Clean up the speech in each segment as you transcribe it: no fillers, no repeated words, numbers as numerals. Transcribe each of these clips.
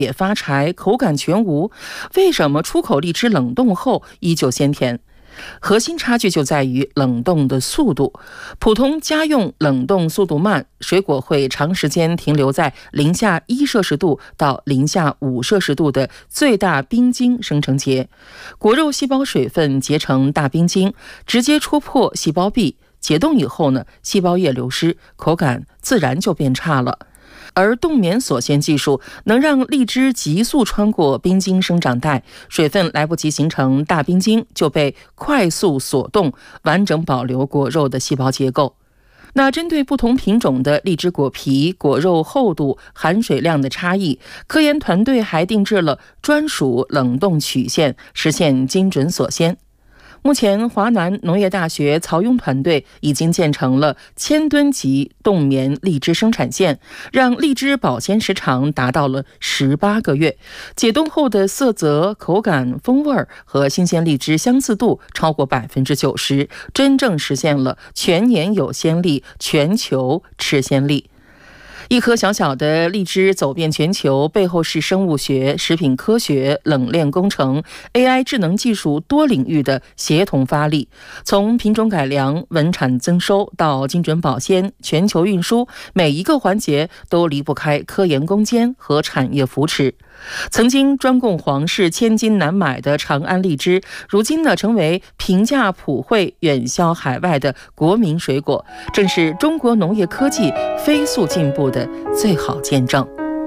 也发柴，口感全无。为什么出口荔枝冷冻后依旧鲜甜？核心差距就在于冷冻的速度。普通家用冷冻速度慢，水果会长时间停留在-1摄氏度到-5摄氏度的最大冰晶生成结。果肉细胞水分结成大冰晶，直接戳破细胞壁，解冻以后呢，细胞液流失，口感自然就变差了。而冻棉锁鲜技术能让荔枝急速穿过冰晶生长带，水分来不及形成大冰晶就被快速锁冻，完整保留果肉的细胞结构。那针对不同品种的荔枝果皮、果肉厚度、含水量的差异，科研团队还定制了专属冷冻曲线，实现精准锁鲜。目前，华南农业大学曹雍团队已经建成了1000吨级冻棉荔枝生产线，让荔枝保鲜时长达到了18个月。解冻后的色泽、口感、风味和新鲜荔枝相似度超过90%，真正实现了全年有鲜荔，全球吃鲜荔。一颗小小的荔枝走遍全球，背后是生物学、食品科学、冷链工程、AI 智能技术多领域的协同发力。从品种改良、稳产增收到精准保鲜、全球运输，每一个环节都离不开科研攻坚和产业扶持。曾经专供皇室千金难买的长安荔枝，如今呢成为平价普惠、远销海外的国民水果，正是中国农业科技飞速进步的最好见证。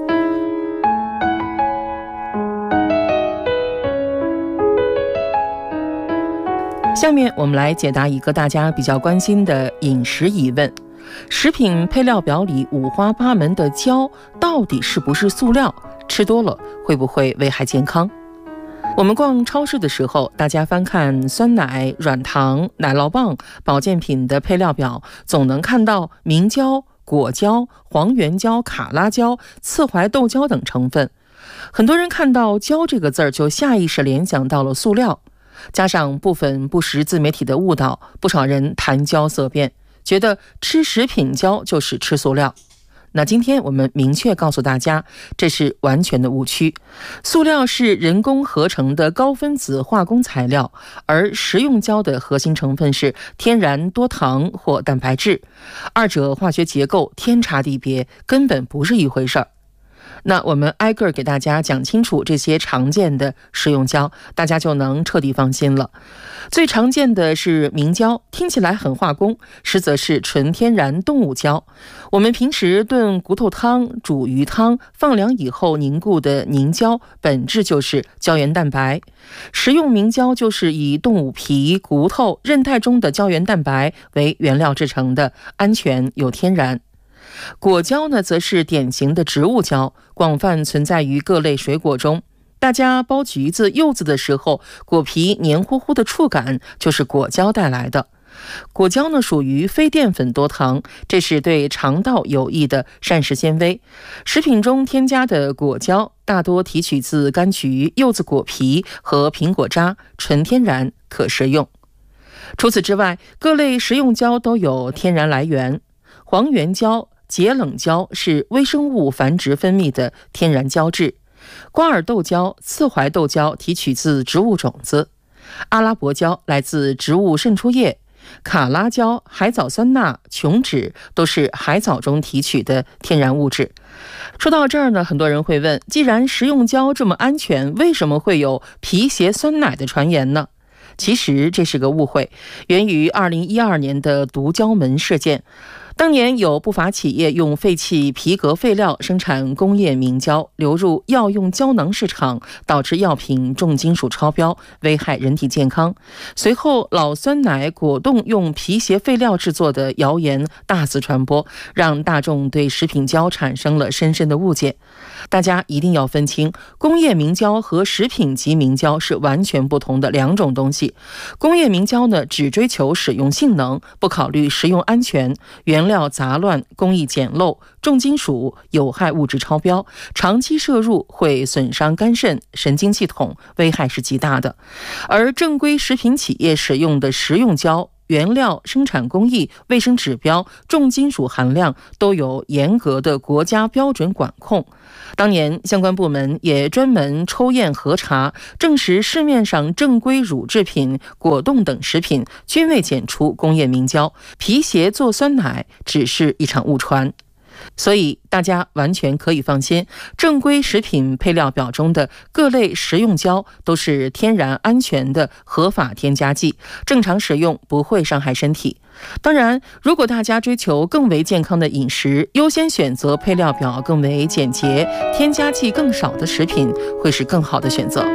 下面我们来解答一个大家比较关心的饮食疑问：食品配料表里五花八门的胶到底是不是塑料？吃多了会不会危害健康？我们逛超市的时候，大家翻看酸奶、软糖、奶酪棒、保健品的配料表，总能看到明胶、果胶、黄原胶、卡拉胶、刺槐豆胶等成分。很多人看到胶这个字儿就下意识联想到了塑料，加上部分不实自媒体的误导，不少人谈胶色变，觉得吃食品胶就是吃塑料。那今天我们明确告诉大家，这是完全的误区。塑料是人工合成的高分子化工材料，而食用胶的核心成分是天然多糖或蛋白质，二者化学结构天差地别，根本不是一回事儿。那我们挨个给大家讲清楚这些常见的食用胶，大家就能彻底放心了。最常见的是明胶，听起来很化工，实则是纯天然动物胶。我们平时炖骨头汤、煮鱼汤，放凉以后凝固的凝胶，本质就是胶原蛋白。食用明胶就是以动物皮、骨头、韧带中的胶原蛋白为原料制成的，安全又天然。果胶呢，则是典型的植物胶，广泛存在于各类水果中。大家剥橘子、柚子的时候，果皮黏糊糊的触感就是果胶带来的。果胶呢，属于非淀粉多糖，这是对肠道有益的膳食纤维。食品中添加的果胶大多提取自柑橘、柚子果皮和苹果渣，纯天然，可食用。除此之外，各类食用胶都有天然来源。黄原胶、解冷胶是微生物繁殖分泌的天然胶质，瓜尔豆胶、刺槐豆胶提取自植物种子，阿拉伯胶来自植物渗出液，卡拉胶、海藻酸钠、琼脂都是海藻中提取的天然物质。说到这儿呢，很多人会问，既然食用胶这么安全，为什么会有皮鞋酸奶的传言呢？其实这是个误会，源于2012年的毒胶门事件。当年有不法企业用废弃皮革废料生产工业明胶，流入药用胶囊市场，导致药品重金属超标，危害人体健康。随后老酸奶、果冻用皮鞋废料制作的谣言大肆传播，让大众对食品胶产生了深深的误解。大家一定要分清，工业明胶和食品级明胶是完全不同的两种东西。工业明胶呢，只追求使用性能，不考虑食用安全，原料杂乱，工艺简陋，重金属、有害物质超标，长期摄入会损伤肝肾、神经系统，危害是极大的。而正规食品企业使用的食用胶， 原料、生产工艺、卫生指标、重金属含量都有严格的国家标准管控。当年相关部门也专门抽验核查，证实市面上正规乳制品、果冻等食品均未检出工业明胶，皮鞋做酸奶只是一场误传。所以大家完全可以放心，正规食品配料表中的各类食用胶都是天然安全的合法添加剂，正常使用不会伤害身体。当然，如果大家追求更为健康的饮食，优先选择配料表更为简洁、添加剂更少的食品，会是更好的选择。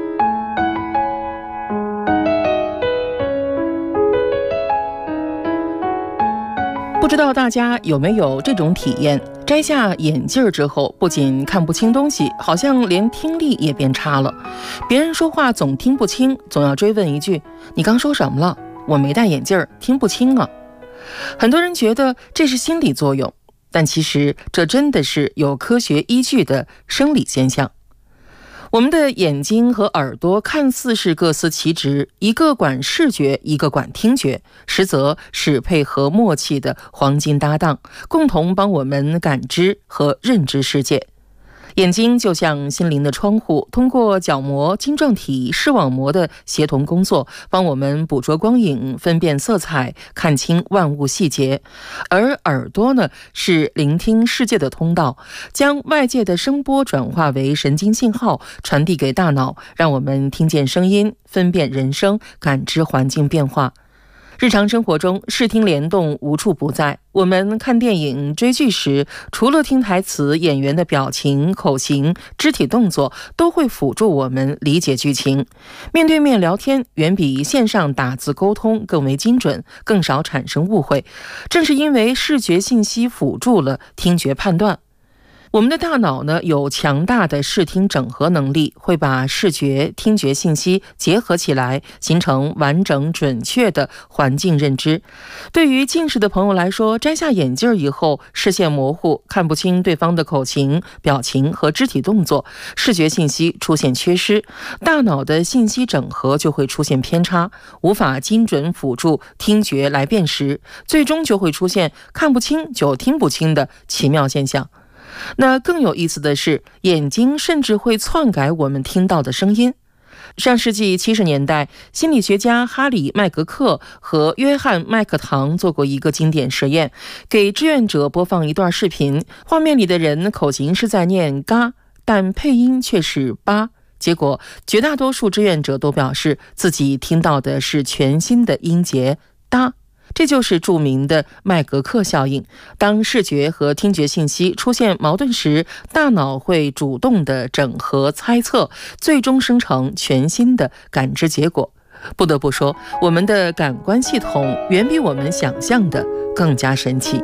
不知道大家有没有这种体验，摘下眼镜之后，不仅看不清东西，好像连听力也变差了。别人说话总听不清，总要追问一句：你刚说什么了？我没戴眼镜，听不清啊。很多人觉得这是心理作用，但其实这真的是有科学依据的生理现象。我们的眼睛和耳朵看似是各司其职，一个管视觉，一个管听觉，实则是配合默契的黄金搭档，共同帮我们感知和认知世界。眼睛就像心灵的窗户，通过角膜、晶状体、视网膜的协同工作，帮我们捕捉光影、分辨色彩、看清万物细节。而耳朵呢，是聆听世界的通道，将外界的声波转化为神经信号，传递给大脑，让我们听见声音，分辨人声，感知环境变化。日常生活中，视听联动无处不在。我们看电影、追剧时，除了听台词，演员的表情、口型、肢体动作都会辅助我们理解剧情。面对面聊天远比线上打字沟通更为精准，更少产生误会。正是因为视觉信息辅助了听觉判断。我们的大脑呢，有强大的视听整合能力，会把视觉、听觉信息结合起来，形成完整准确的环境认知。对于近视的朋友来说，摘下眼镜以后，视线模糊，看不清对方的口型、表情和肢体动作，视觉信息出现缺失，大脑的信息整合就会出现偏差，无法精准辅助听觉来辨识，最终就会出现看不清就听不清的奇妙现象。那更有意思的是，眼睛甚至会篡改我们听到的声音。上世纪70年代，心理学家哈里·麦格克和约翰·麦克唐做过一个经典实验，给志愿者播放一段视频，画面里的人口型是在念嘎，但配音却是巴。结果，绝大多数志愿者都表示自己听到的是全新的音节哒。这就是著名的麦格克效应。当视觉和听觉信息出现矛盾时，大脑会主动的整合猜测，最终生成全新的感知结果。不得不说，我们的感官系统远比我们想象的更加神奇。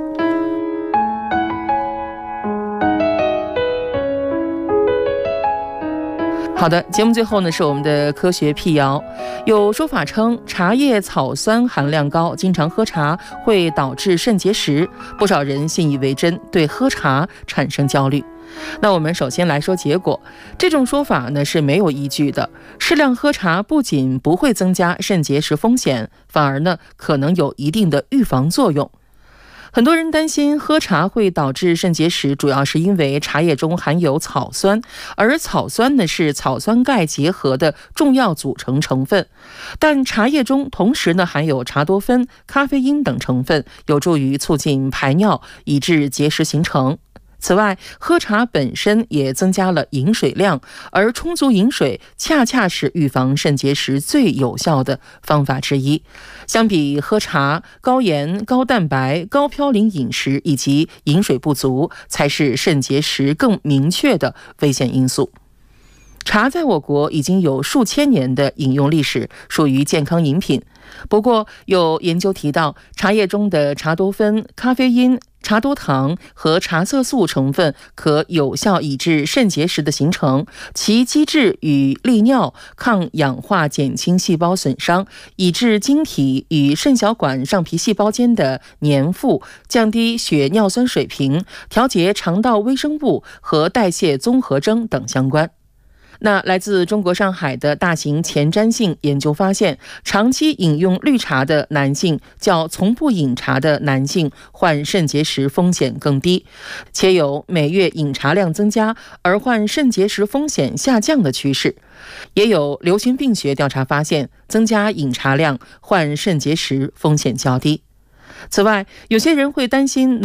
好的，节目最后呢是我们的科学辟谣。有说法称，茶叶草酸含量高，经常喝茶会导致肾结石，不少人信以为真，对喝茶产生焦虑。那我们首先来说结果，这种说法呢是没有依据的。适量喝茶不仅不会增加肾结石风险，反而呢可能有一定的预防作用。很多人担心喝茶会导致肾结石，主要是因为茶叶中含有草酸，而草酸呢是草酸钙结合的重要组成成分。但茶叶中同时呢含有茶多酚、咖啡因等成分，有助于促进排尿，以致结石形成。此外，喝茶本身也增加了饮水量，而充足饮水恰恰是预防肾结石最有效的方法之一。相比喝茶，高盐、高蛋白、高嘌呤饮食以及饮水不足，才是肾结石更明确的危险因素。茶在我国已经有数千年的饮用历史，属于健康饮品。不过，有研究提到，茶叶中的茶多酚、咖啡因、茶多糖和茶色素成分可有效抑制肾结石的形成，其机制与利尿、抗氧化、减轻细胞损伤、抑制晶体与肾小管上皮细胞间的粘附、降低血尿酸水平、调节肠道微生物和代谢综合征等相关。 那来自中国上海的大型前瞻性研究发现，长期饮用绿茶的男性较从不饮茶的男性患肾结石风险更低，且有每月饮茶量增加而患肾结石风险下降的趋势。也有流行病学调查发现，增加饮茶量患肾结石风险较低。此外，有些人会担心